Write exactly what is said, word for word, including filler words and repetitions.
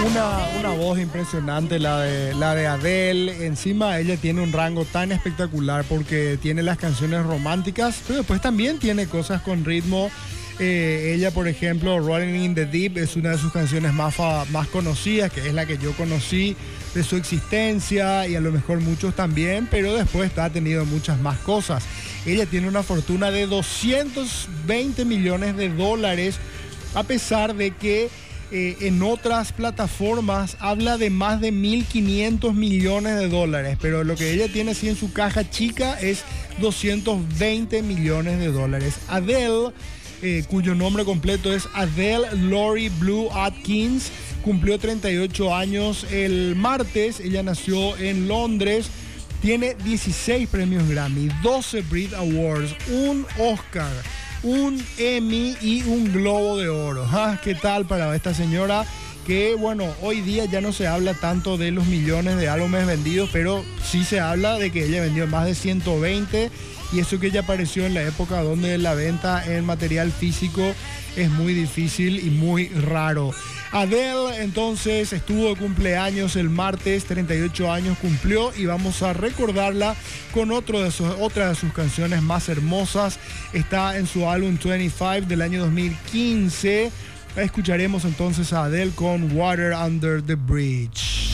Una, una voz impresionante la de, la de Adele. Encima ella tiene un rango tan espectacular porque tiene las canciones románticas, pero después también tiene cosas con ritmo. Eh, ella, por ejemplo, Rolling in the Deep es una de sus canciones más, fa, más conocidas, que es la que yo conocí de su existencia y a lo mejor muchos también, pero después ha tenido muchas más cosas. Ella tiene una fortuna de doscientos veinte millones de dólares, a pesar de que eh, en otras plataformas habla de más de mil quinientos millones de dólares, pero lo que ella tiene así en su caja chica es doscientos veinte millones de dólares. Adele, Eh, cuyo nombre completo es Adele Laurie Blue Atkins, cumplió treinta y ocho años el martes. Ella nació en Londres, tiene dieciséis premios Grammy, doce Brit Awards, un Oscar, un Emmy y un Globo de Oro. ¿Ah? ¿Qué tal para esta señora? Que bueno, hoy día ya no se habla tanto de los millones de álbumes vendidos, pero sí se habla de que ella vendió más de ciento veinte, y eso que ella apareció en la época donde la venta en material físico es muy difícil y muy raro. Adele entonces estuvo de cumpleaños el martes, treinta y ocho años cumplió, y vamos a recordarla con otro de sus, otra de sus canciones más hermosas. Está en su álbum veinticinco del año dos mil quince. Escucharemos entonces a Adele con Water Under the Bridge.